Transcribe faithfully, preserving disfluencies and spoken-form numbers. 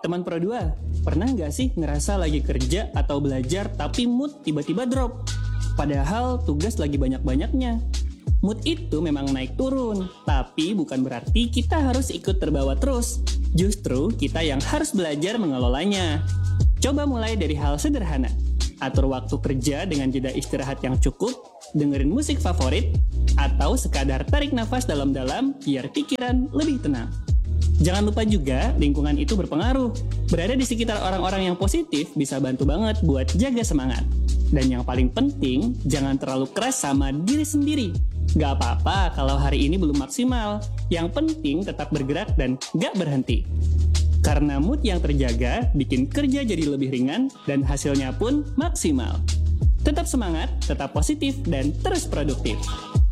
Teman Pro dua, pernah nggak sih ngerasa lagi kerja atau belajar tapi mood tiba-tiba drop? Padahal tugas lagi banyak-banyaknya. Mood itu memang naik turun, tapi bukan berarti kita harus ikut terbawa terus. Justru kita yang harus belajar mengelolanya. Coba mulai dari hal sederhana. Atur waktu kerja dengan jeda istirahat yang cukup, dengerin musik favorit, atau sekadar tarik nafas dalam-dalam biar pikiran lebih tenang. Jangan lupa juga lingkungan itu berpengaruh. Berada di sekitar orang-orang yang positif bisa bantu banget buat jaga semangat. Dan yang paling penting, jangan terlalu keras sama diri sendiri. Gak apa-apa kalau hari ini belum maksimal. Yang penting tetap bergerak dan gak berhenti. Karena mood yang terjaga bikin kerja jadi lebih ringan dan hasilnya pun maksimal. Tetap semangat, tetap positif, dan terus produktif.